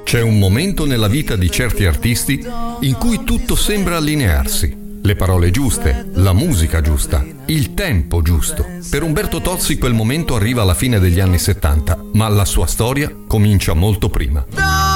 C'è un momento nella vita di certi artisti in cui tutto sembra allinearsi. Le parole giuste, la musica giusta, il tempo giusto. Per Umberto Tozzi quel momento arriva alla fine degli anni 70, ma la sua storia comincia molto prima.